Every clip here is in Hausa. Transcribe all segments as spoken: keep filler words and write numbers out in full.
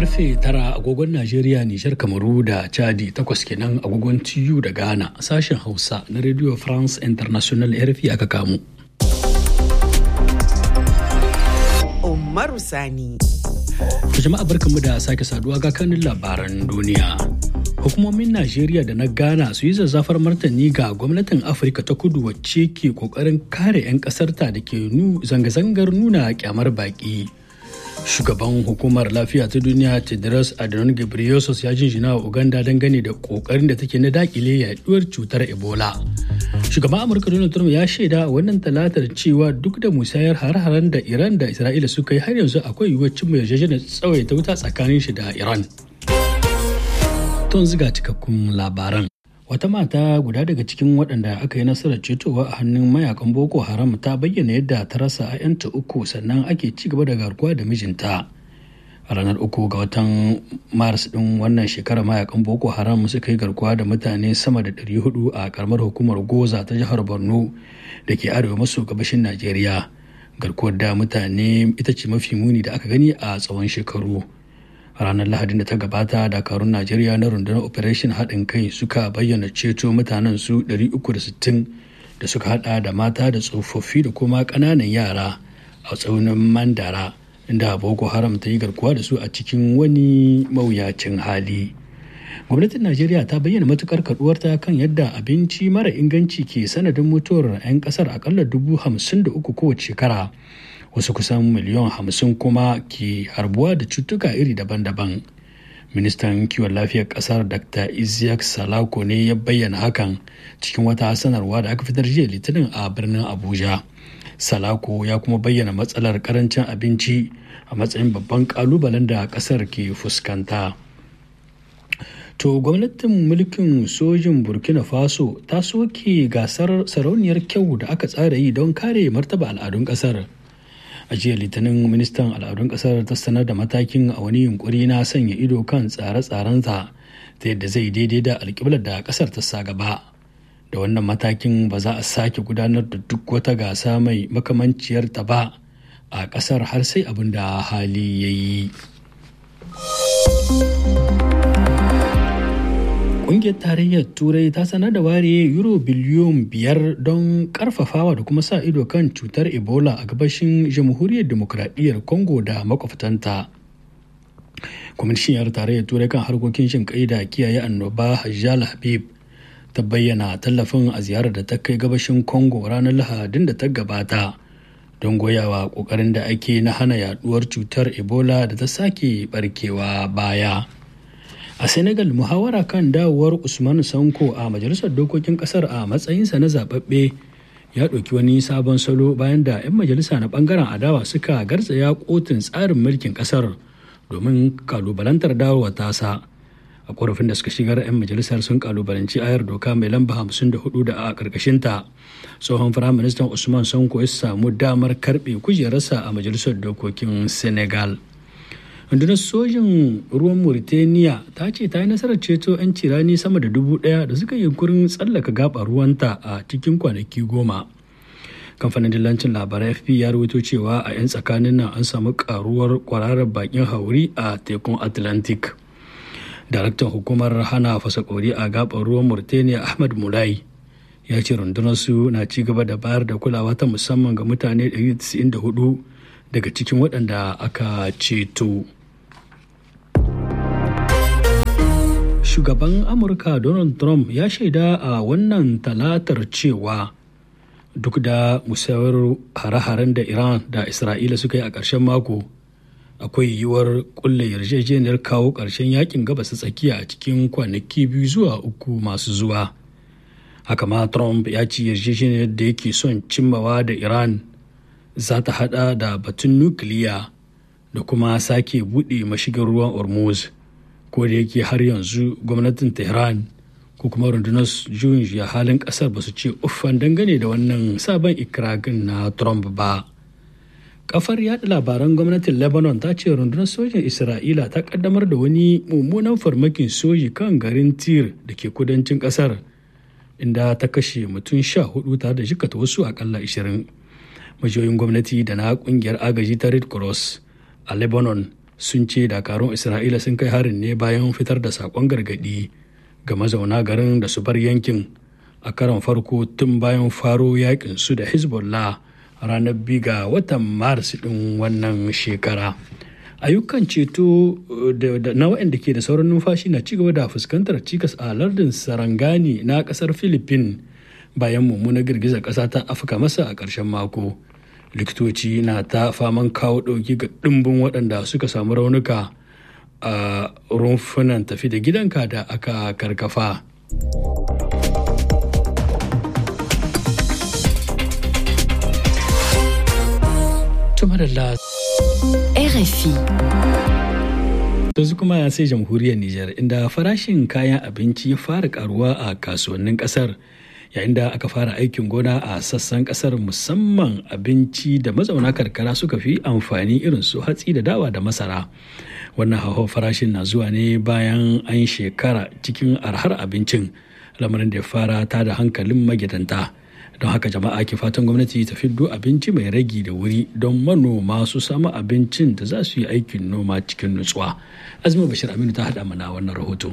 Karfe tara agogon Najeriya, Nijar, Kamaru da Chadi, takwas kenan agogon T U da Ghana, sashen Hausa na Radio France International R F I aka kamo. Umaru Sani. Jama'a barkanmu da sake saduwa ga kanin labaran duniya. Hukumomin Najeriya da na Ghana su yi zazzafar martani ga gwamnatin Afirka ta Kudu wacce ke kokarin kare 'yan kasarta da ke zanga-zangar nuna kyamar baki. Shugaban hukumar lafiya ta duniya Tedros Adhanom Ghebreyesus ya jinjina wa Uganda dangane da kokarin da take na dakile yaduwar cutar Ebola. Shugaban Amurka Donald Trump ya shaida wannan talatar cewa duk da musayar har-haren da Iran da Isra'ila suka yi har yanzu akwai yiwuwar cimma yarjejeniyar tsawaita wuta tsakanin shi da Iran. Tun ziga cikakkun labaran. Wata mata guda daga cikin waɗanda aka yi nasarar cetowa a hannun mayakan Boko Haram ta bayyana yadda ta rasa 'ya'yanta uku sannan ake ci gaba da garkuwa da mijinta. A ranar uku ga watan Maris ɗin wannan shekarar mayakan Boko Haram suka yi garkuwa da mutane sama da ɗari hudu a karamar hukumar Goza ta jihar Borno da ke arewa maso gabashin Najeriya. Garkuwar da mutane ita ce mafi muni da aka gani a tsawon shekaru. A ranar Lahadin da ta gabata, dakarun Najeriya na rundunar Operation haɗin kai suka bayyana ceto mutanen su ɗari uku da sittin da suka hada da mata da tsofaffi da kuma ƙananan yara a tsaunin Mandara, inda Boko Haram ta yi garkuwa da su a cikin wani mawuyacin hali. Gwamnatin Najeriya ta bayyana matukar kaduwarta kan yadda abinci mara inganci ke sanadin mutuwar 'yan kasar akalla dubu hamsin da uku kowace shekara. Wasu kusan miliyan hamsin kuma ke harbuwa da cutuka iri daban-daban. Ministan kiwon lafiyar kasar Doctor Isiaq Salako ne ya bayyana hakan cikin wata sanarwa da aka fitar jiya Litinin a birnin Abuja. Salako ya kuma bayyana matsalar karancin abinci a matsayin babban kalubalen da kasar ke fuskanta. To gwamnatin mulkin sojin Burkina Faso ta soke gasar sarauniyar kyau da aka tsara yi don kare martaba al'adun kasar. A jiya Litinin, ministan al'adun kasar ta sanar da matakin a wani yunkuri na sanya ido kan tsare-tsarenta ta yadda zai daidai da alƙiblar da kasar ta sa gaba. Da wannan matakin ba za a sake gudanar da duk wata gasa mai makamanciyar ta ba a kasar har sai abin da hali ya yi. Ƙungiyar Tarayyar Turai ta sanar da ware euro biliyon biyar don ƙarfafawa da kuma sa ido kan cutar Ebola a gabashin Jamhuriyar Dimokuraɗiyyar Congo da makwabtanta. Kwamishiniyar Tarayyar Turai kan harkokin shin kai da kiyaye annoba Hajjal Habib ta bayyana tallafin a ziyarar da ta kai gabashin Congo ranar Lahadin da ta gabata don goyawa ƙoƙarin da ake na hana yaduwar cutar Ebola da ta sake barkewa baya. A Senegal, muhawara kan dawowar Usman Sanko a majalisar dokokin kasar a matsayinsa na zababbe ya ɗauki wani sabon salo bayan da 'yan majalisa na ɓangaren adawa suka garzaya kotun tsarin mulkin kasar domin kalubalantar dawowar tasa. A ƙorafin da suka shigar, 'yan majalisar sun kalubalanci ayar doka mai lamba hamsin da hudu da a ƙarƙashinta tsohon firaministan Usman Sanko ya samu damar karɓe kujerarsa a majalisar dokokin Senegal. Rundunar sojin ruwan Mauritania ta ce ta yi nasarar ceto 'yan cirani sama da dubu ɗaya da suka yi yunkurin tsallaka gaɓar ruwanta a cikin kwanaki goma. Kamfanin dillancin labarai F P ya rawaito cewa a 'yan tsakanin nan an samu karuwar kwararar bakin hauri a tekun Atlantic. Daraktan hukumar hana fasakori a gaɓar ruwan Mauritania Ahmad Mulai ya ce rundunar su na ci gaba da bayar da kulawa ta musamman ga mutane ɗari da tisa'in da hudu daga cikin waɗanda aka ceto. Shugaban Amurka Donald Trump ya shaida a wannan talatar cewa duk da musayar hare-haren da Iran da Isra'ila suka yi a ƙarshen mako, akwai yiwuwar ƙulla yarjejeniyar kawo ƙarshen yakin gabas tsakiya a cikin kwanaki biyu zuwa uku masu zuwa. Haka ma Trump ya ci yarjejeniyar da yake son cimmawa da Iran za ta hada da batun nukiliya da kuma sake buɗe mashigar ruwan Hormuz. Ko da yake har yanzu gwamnatin Tehran ko kuma rundunar juyin juya halin kasar ba su ce uffan dangane da wannan sabon ikirarin na Trump ba. Kafar yada labaran gwamnatin Lebanon ta ce rundunar sojin Isra'ila ta kaddamar da wani mummunan farmakin soji kan garin Tir da ke kudancin kasar, inda ta kashe mutum sha hudu tare da jikata wasu akalla ashirin. Majiyoyin gwamnati da na kungiyar agaji ta Red Cross a Lebanon sun ce dakarun Isra'ila sun kai harin ne bayan fitar da saƙon gargaɗi ga mazauna garin da su bar yankin a karon farko tun bayan faro yakin su da Hezbollah ranar biyu ga watan Maris ɗin wannan shekara. Ayyukan ceto na waɗanda ke da sauran numfashi na cigaba da fuskantar cikas a lardin Sarangani na ƙasar Philippines bayan mummunar girgizar ƙasa ta afka masa a ƙarshen mako. Likitoci na ta faman kawo ɗauki ga ɗimbin waɗanda suka samu raunuka a rumfunan tafi da gidanka da aka karkafa. R F I. Yanzu kuma sai jamhuriyar Nijar inda farashin kayan abinci ya fara karuwa a kasuwannin kasar yayin da aka fara aikin gona a sassan kasar musamman abinci da mazauna karkara suka fi amfani irin su hatsi da dawa da masara. Wannan hauhawar farashin na zuwa ne bayan an shekara cikin arhar abincin, lamarin da ya fara ta da hankalin magidanta. Don haka jama'a ke fatan gwamnati ta fiddo abinci mai ragi da wuri don manoma su samu abincin da za su yi aikin noma cikin nutsuwa. Azumi Bashir Aminu ta haɗa mana wannan rahoto.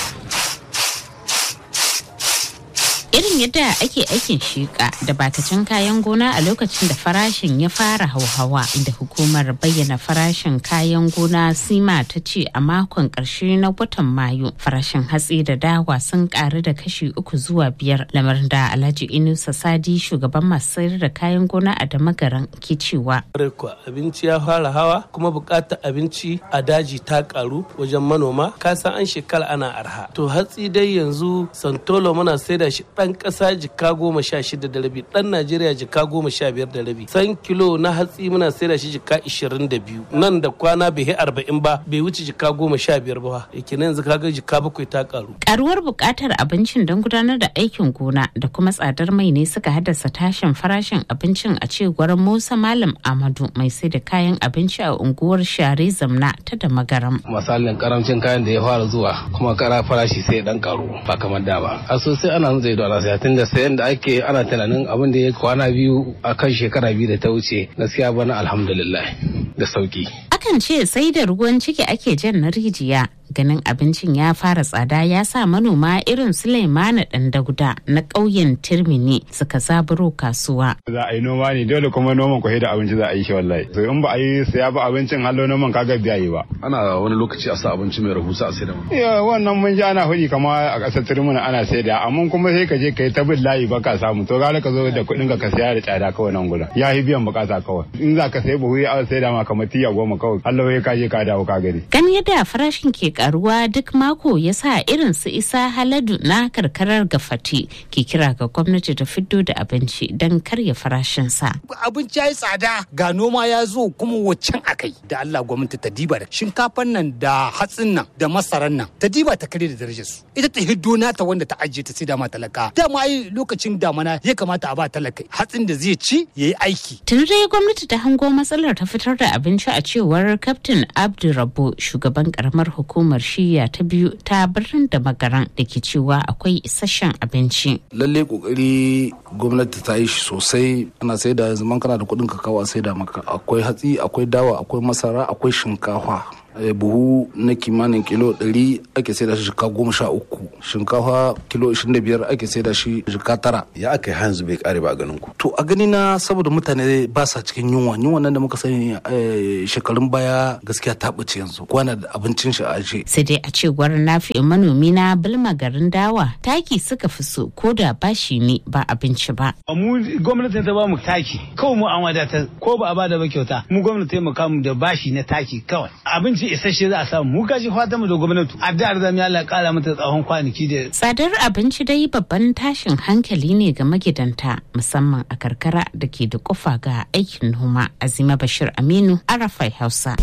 Irin yadda ake aikin shiƙa da batacin kayan gona a lokacin da farashin ya fara hauhawa, inda hukumar bayyana farashin kayan gona sima ta ce a makon ƙarshe na watan Mayu farashin hatsi da dawa sun ƙaru da kashi uku zuwa biyar, lamarin da Alhaji Inusa Sadi shugaban masu sayar da kayan gona a Damagaran ke cewa. Abinci ya fara hawa kuma buƙatar abinci a daji ta ƙaru wajen manoma, kasan an shekara ana arha. To hatsi dai yanzu santolo muna saida shi ɗan ƙasa jika goma sha shida da rabi, ɗan Najeriya jika goma sha biyar da rabi. San kilo na hatsi muna saida shi jika ishirin da biyu. Nan da kwana bai arba'in ba bai wuce jika goma sha biyar ba. Yake nan yanzu kaga jika bakwai ta ƙaru. Ƙaruwar buƙatar abincin don gudanar da aikin gona da kuma tsadar mai ne suka haddasa tashin farashin abincin a cewar Musa Malam Amadu mai sai da kayan abinci a unguwar Share Zamna ta Damagaram. Misalin karamcin kayan da ya fara zuwa kuma kara farashi sai dan karu ba kamar da ba. A sosai ana zai da sai tun da sayan da ake ana tunanin abin da ya kwana biyu a kan shekara biyu da ta wuce, gaskiya bana alhamdulillah da sauki. Akan ce sai da ruwan ciki ake jan na rijiya. Ganin abincin ya fara tsada ya sa manoma irin Suleimana Dandaguda na ƙauyen Tirmini suka zaburo kasuwa. Za a yi noma ne dole kuma noman kwahe da abinci za a yi shi wallahi. So in ba a yi saya ba abincin hallo noman kaga biya yi ba. Ana wani lokaci a sa abinci mai rahusa a sai da mu. Ya wannan mun ji ana hudi kama a ƙasar Tirmini ana sai da, amma kuma sai ka je ka yi ta bin layi ba ka samu, to gara ka zo da kuɗin ka ka saya da tsada kawai nan gudan. Ya yi biyan bukata kawai. In za ka sai buhu ya sai da ma kamar tiya goma kawai. Hallo ya ka je ka dawo ka gani. Gani yadda farashin ke karuwa duk mako ya sa irin su Isa Haladu na karkarar Gafati ke kira ga gwamnati ta fiddo da abinci don karya farashinsa. Abinci ya yi tsada ga noma ya zo kuma waccan akai da Allah gwamnati ta diba da shinkafan nan da hatsin nan da masaran nan ta diba ta kare da darajar su. Ita ta hiddo nata wanda ta ajiye ta sai da ma talaka. Dama ai lokacin damana ya kamata a ba talaka hatsin da zai ci yayi aiki. Tun dai gwamnati ta hango matsalar ta fitar da abinci a cewar Captain Abdurrabbu shugaban karamar hukumar shiya ta biyu ta birnin da magaran da ke cewa akwai isasshen abinci. Lalle kokari gwamnati ta yi shi sosai, ana sai da zaman kana da kuɗin ka kawo sai da maka. Akwai hatsi, akwai dawa, akwai masara, akwai shinkafa. buhu na kimanin kilo ɗari ake sai da shi jika goma sha uku, shinkafa kilo ishirin da biyar ake sai da shi jika tara. Ya aka yi hanzu bai kare ba a ganin ku? To a gani na saboda mutane ba sa cikin yunwa, yunwa nan da muka sani shekarun baya gaskiya ta ɓace yanzu, kwana da abincin shi a aje. Sai dai a cewar Nafi manomi na Bilma garin Dawa, taki suka fi so ko da bashi ne ba abinci ba. Mu gwamnati ta ba mu taki, kawai mu an wadatar ko ba a ba da ba kyauta, mu gwamnati ta mu da bashi na taki kawai. Abinci isasshe za a samu, mu gaji fatan mu da gwamnati addu'ar zamu Allah kara mata tsawon kwanaki da tsadar abinci dai babban tashin hankali ne ga magidanta musamman a karkara da ke da kofa ga aikin noma. Azima Bashir Aminu, Arafai Hausa.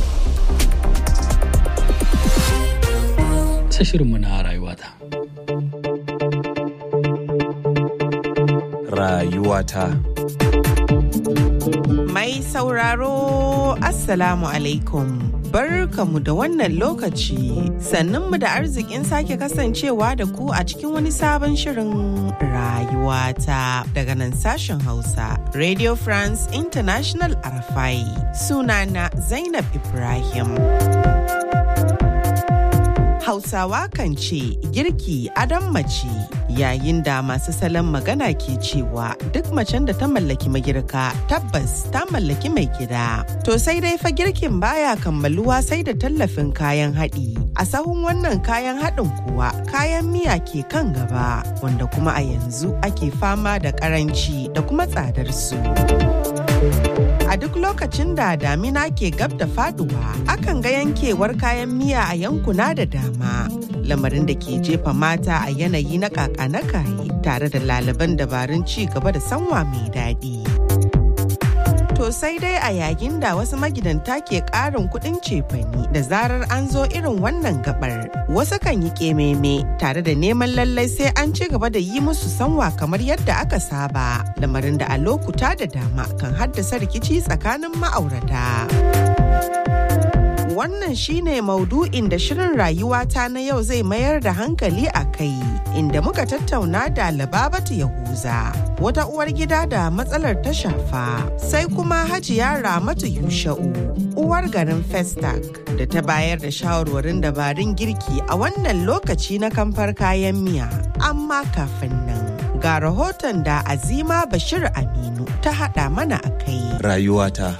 Sai shirinmu na rayuwata. Rayuwata. Mai sauraro, Assalamu alaikum. Barkamu da wannan lokaci, sannunmu da arzikin sake kasancewa da ku a cikin wani sabon shirin rayuwata daga nan sashen Hausa, Radio France International Arafai. Sunana Zainab Ibrahim. Hausawa kan ce girki adon mace, yayin da masu salon magana ke cewa duk macen da ta mallaki magirka tabbas ta mallaki mai gida. To sai dai fa girkin baya kammaluwa sai da tallafin kayan haɗi. A sahun wannan kayan haɗin kuwa kayan miya ke kan gaba, wanda kuma a yanzu ake fama da ƙaranci da kuma tsadar su. A duk lokacin da damina ke gab da faduwa, akan ga yankewar kayan miya a yankuna da dama. Lamarin da ke jefa mata a yanayi na kaka na kaye tare da lalaban dabarun ci gaba da sanwa mai daɗi. To sai dai a yayin da wasu magidanta ke ƙarin kuɗin cefani da zarar an zo irin wannan gabar, wasu kan yi ƙememe tare da neman lallai sai an ci gaba da yi musu sanwa kamar yadda aka saba, lamarin da a lokuta da dama kan haddasa rikici tsakanin ma'aurata. Wannan shine maudu'in da shirin rayuwata na yau zai mayar da hankali a kai, inda muka tattauna da Lababatu Yahuza, wata uwar gida da matsalar ta shafa, sai kuma Hajiya Ramatu Yusha'u, uwar garin Festac, da ta bayar da shawarwarin dabarun girki a wannan lokaci na kamfar kayan miya. Amma kafin nan, ga rahoton da Azima Bashir Aminu ta haɗa mana a kai. Rayuwata.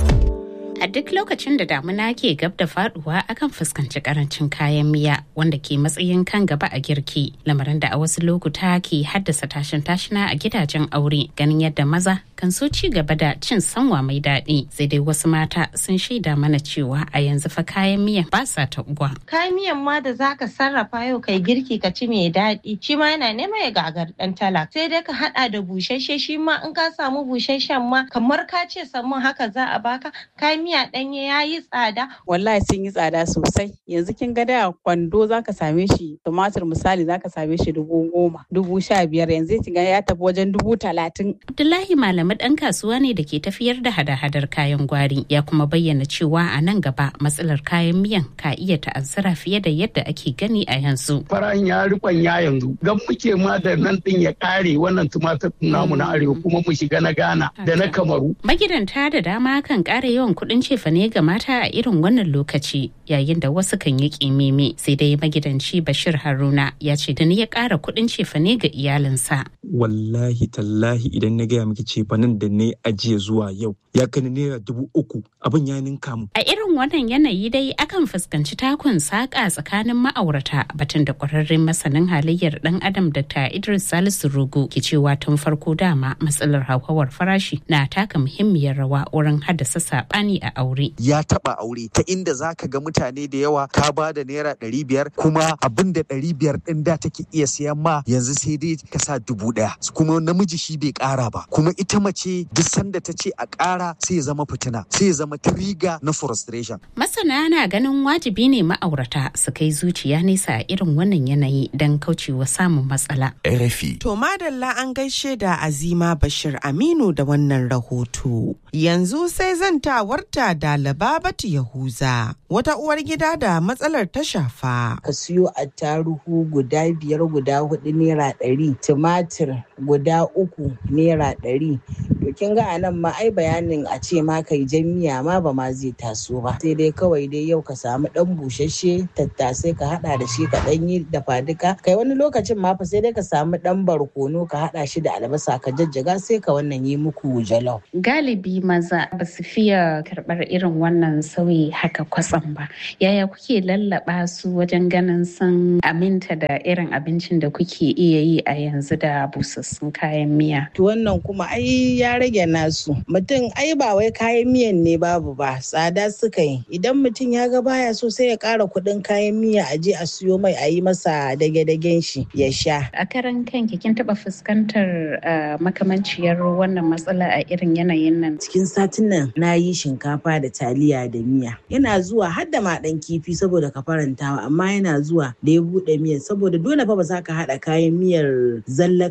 A duk lokacin da damuna ke gab da faduwa akan fuskanci karancin kayan miya wanda ke matsayin kan gaba a girki, lamarin da a wasu lokuta ke haddasa tashin tashina a gidajen aure, ganin yadda maza kan so ci gaba da cin sanwa mai daɗi. Sai dai wasu mata sun shaida mana cewa a yanzu fa kayan miya ba sa taɓuwa. Kayan miyan ma da zaka sarrafa yau kai girki ka ci mai daɗi, shi ma yana neman ya gagar ɗan talak. Sai dai ka haɗa da busasshe, shi ma in ka samu busasshen ma kamar ka ce samun haka za a baka. Kayan miya ɗanye ya yi tsada. Wallahi sun yi tsada sosai. Yanzu kin ga da kwando zaka same shi, tumatir misali zaka same shi dubu goma, dubu sha biyar, yanzu kin ga ya tafi wajen dubu talatin. Abdullahi Malami ɗan kasuwa ne da ke tafiyar da hada-hadar kayan gwari, ya kuma bayyana cewa a nan gaba matsalar kayan miyan ka iya ta'azzara fiye da yadda ake gani a yanzu. Faran ya rikon ya yanzu, gan muke ma da nan ɗin ya ƙare wannan tumatir namu na arewa kuma mu shiga na Ghana da na Kamaru. Magidanta da dama kan ƙara yawan kuɗin cefane ga mata a irin wannan lokaci, yayin da wasu kan yi ƙimimi. Sai dai magidanci Bashir Haruna ya ce da ni ya ƙara kuɗin cefane ga iyalinsa. Wallahi tallahi idan na gaya miki cefanen da na ajiye zuwa yau ya kai naira dubu uku, abin ya ninka mu. A irin wannan yanayi dai akan fuskanci takun saƙa tsakanin ma'aurata, batun da ƙwararren masanin halayyar ɗan adam Doctor Idris Salisu Rugu ke cewa tun farko dama matsalar hauhawar farashi na taka muhimmiyar rawa wurin haddasa saɓani a aure. Ya taɓa aure ta inda zaka ga mutane da yawa ka ba da naira ɗari biyar kuma abin da ɗari biyar ɗin da take iya siyan ma yanzu sai dai ka sa dubu ɗaya, kuma namiji shi bai ƙara ba, kuma ita mace duk sanda ta ce a ƙara sai ya zama fitina, sai ya zama trigger na frustration. Masana na ganin wajibi ne ma'aurata su kai zuciya nesa a irin wannan yanayi don kaucewa samun matsala. R F I. To madalla an gaishe da Azima Bashir Aminu da wannan rahoto. Yanzu sai zantawarta da Lababatu Yahuza, wata uwar gida da matsalar ta shafa. Ka siyo attaruhu guda biyar guda hudu naira ɗari, tumatir guda uku naira ɗari. To kin ga anan ma ai bayanin a ce ma kai jan miya ma ba ma zai taso ba. Sai dai kawai dai yau ka samu dan bushashe tattasai ka hada da shi ka dan yi dafa duka. Kai wani lokacin ma fa sai dai ka samu dan barkono ka hada shi da albasa ka jajjaga sai ka wannan yi muku jalof. Galibi maza ba su fiye karɓar irin wannan sauyi haka kwatsam ba. Yaya kuke lallaba su wajen ganin sun aminta da irin abincin da kuke iya yi a yanzu da busassun kayan miya? To wannan kuma ai ya rage nasu. Mutum ai ba wai kayan miyan ne babu ba, tsada suka yi. Idan mutum ya ga baya so sai ya ƙara kuɗin kayan miya a je a siyo mai a yi masa dage-dagen shi ya sha. A karan kanki kin taɓa fuskantar makamanciyar wannan matsala a irin yanayin nan? Cikin satin nan na yi shinkafa da taliya da miya. Yana zuwa har da ma ɗan kifi saboda ka farantawa, amma yana zuwa da ya buɗe miyar saboda dole fa ba za ka haɗa kayan miyar zallar kayan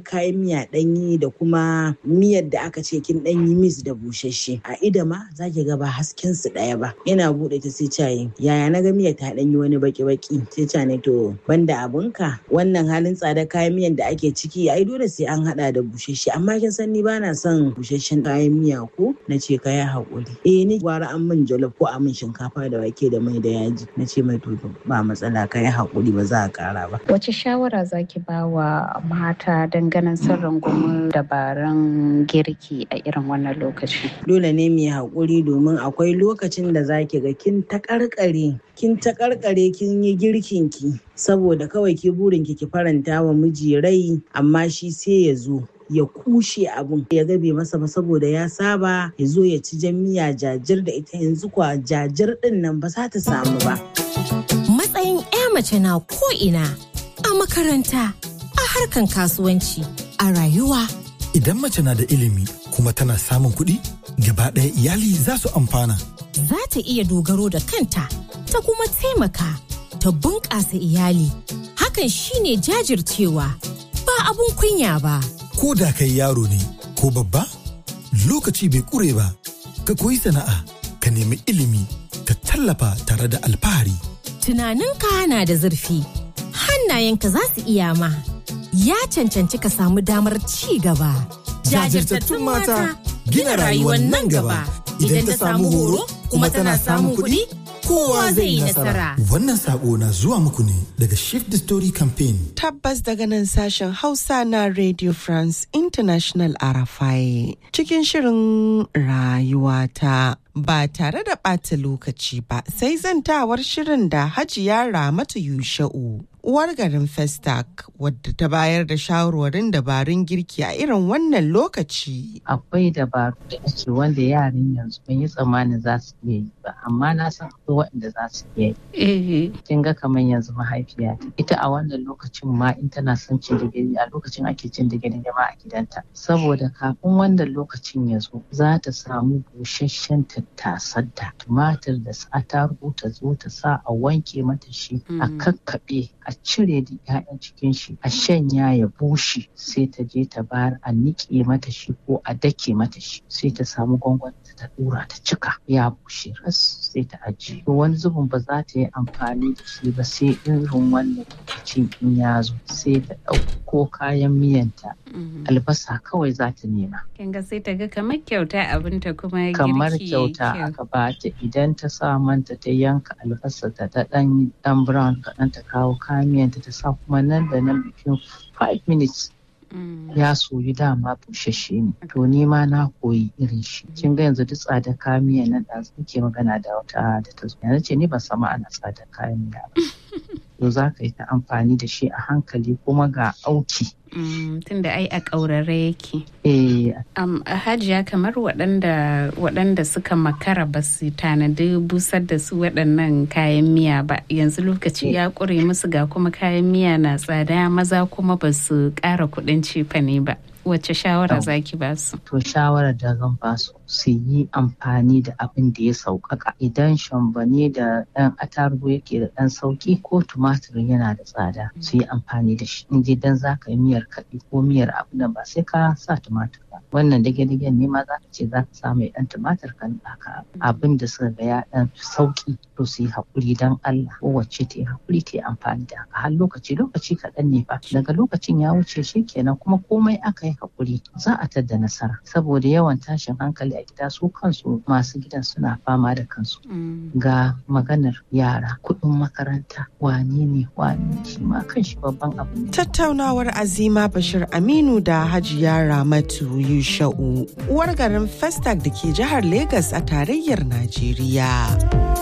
miya ɗanyi da kuma miyar da aka ce kin ɗanyi mis da busasshe a ida ma za ki ga ba hasken su ɗaya ba. Yana buɗe ta sai cayi yaya na ga miyar ta ɗanyi wani baki-baki sai ca ne to banda abunka wannan halin tsadar kayan miyan da ake ciki ai dole sai an haɗa da busasshe amma kin san ni ba na son busasshen kayan miya ko na ce ka yi haƙuri. Eh ni gwara an min jollof ko a min shinkafa da wake da mai da yaji na ce mai to ba matsala ka yi haƙuri ba za a ƙara ba. Wace shawara zaki ba wa mata dangane sirrin gumin dabarun girki a irin wannan lokaci? Dole ne mu yi haƙuri domin akwai lokacin da zaki ga kin ta ƙarƙare kin ta ƙarƙare kin yi girkin ki saboda kawai ki burin ki ki faranta wa miji rai amma shi sai ya zo ya kushe abun ya gabe masa ba saboda ya saba ya zo ya ci jan miya jajir da ita yanzu kwa jajir din nan ba za ta samu ba. Matsayin 'ya mace na ko'ina a makaranta, a harkan kasuwanci, a rayuwa. Idan mace na da ilimi kuma tana samun kuɗi, gaba ɗaya iyali za su amfana. Za ta iya dogaro da kanta, ta kuma taimaka, ta bunƙasa iyali. Hakan shine jajircewa, ba abun kunya ba. Ko da kai yaro ne ko babba, lokaci bai ƙure ba, ka koyi sana'a, ka nemi ilimi, ka tallafa tare da alfahari. Tunaninka na da zurfi, hannayenka za su iya ma, ya cancanci ka samu damar ci gaba. Jajirtattun mata gina rayuwar nan gaba. Idan ta samu horo kuma tana samun kuɗi, kowa zai yi nasara. Wannan sako na zuwa muku ne daga Shift the Story Campaign. Tabbas daga nan sashen Hausa na Radio France International R F I cikin shirin rayuwata. Ba tare da ɓata lokaci ba sai zantawar shirin da Hajiya Ramatu Yusha'u, uwar garin Festac, wadda ta bayar da shawarwarin dabarun girki a irin wannan lokaci. Akwai dabaru da ake wanda yaran yanzu ban yi tsammanin za su iya yi ba, amma na san akwai waɗanda za su iya yi. Kin ga kamar yanzu mahaifiya ita a wannan lokacin ma in tana son cin digiri a lokacin ake cin digiri ma a gidanta. Saboda kafin wannan lokacin ya zo za ta samu busasshen tattasanta, tumatir da attarugu ta zo ta sa a wanke mata shi, a kakkaɓe, a cire da 'ya'yan cikin shi, a shanya ya bushe, sai ta je ta bayar a niƙe mata shi ko a dake mata shi, sai ta samu gwangwani ta dura ta cika ya bushe ras sai ta ajiye. Wani zubin ba za ta yi amfani da shi ba sai irin wannan lokacin in ya zo sai ta ɗauko kayan miyanta, albasa kawai za ta nema. Kin ga sai ta ga kamar kyauta abinta kuma girki kamar kyauta aka bata. Idan ta sa manta ta yanka albasa ta ta dan dan brown kaɗan ta kawo kayan miyanta ta sa kuma nan da nan bikin five minutes ya soyu dama bushashe ne. To ni ma na koyi irin shi. Kin ga yanzu duk tsadar kayan miya nan da muke magana da wata da ta zo. Yanzu ce ni ban samu ana tsadar kayan miya ba. To za ka yi ta amfani da shi a hankali kuma ga auki. Mm, tunda ai a ƙaurare yake. Eh. Um, Hajiya kamar waɗanda waɗanda suka makara ba su tanadi busar da su waɗannan kayan miya ba, yanzu lokaci ya ƙure musu ga kuma kayan miya na tsada, maza kuma ba su ƙara kuɗin cefane ba. Wacce shawara zaki ba su? To shawarar da zan ba su su yi amfani da abin da ya sauƙaƙa. Idan shambane da ɗan atarugu yake da ɗan sauƙi ko tumatir yana da tsada su yi amfani da shi. In dan za ka yi miyar kaɗi ko miyar abu da ba sai ka sa tumatir ba. Wannan dage-dagen ne ma za ka ce za ka sa mai ɗan tumatir kan ɗaka abin da suka ga ya ɗan sauƙi to su yi haƙuri don Allah. Kowace ta yi haƙuri ta yi amfani da haka har lokaci lokaci kaɗan ne fa. Daga lokacin ya wuce shi kenan kuma komai aka yi haƙuri za a tadda nasara. Saboda yawan tashin hankali a gida su kansu masu gidan suna fama da kansu. Ga maganar yara kuɗin makaranta wane ne wane shi ma kan shi babban abu ne. Tattaunawar Azima Bashir Aminu da Hajiya Ramatu Yusha'u, uwar garin Festac da ke jihar Legas a tarayyar Najeriya.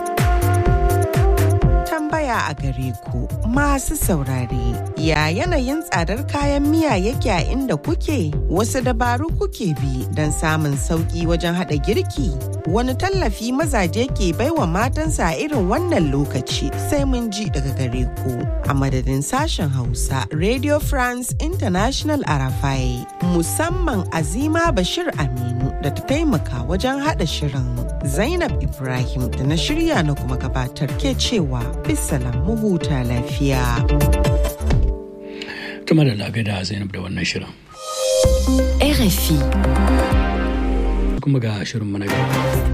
Tambaya a gare ku masu saurare, ya yanayin tsadar kayan miya yake a inda kuke? Wasu dabaru kuke bi don samun sauki wajen hada girki? Wani tallafi mazaje ke baiwa matansa a irin wannan lokaci? Sai mun ji daga gare ku. A madadin sashen Hausa Radio France International R F I, musamman Azima Bashir Aminu da ta taimaka wajen hada shirin. Zainab Ibrahim da na shirya na kuma gabatar ke cewa bisalam mu huta lafiya. Tuma da lagada Zainab da wannan shirin. R F I. Kuma ga shirin mana gaba.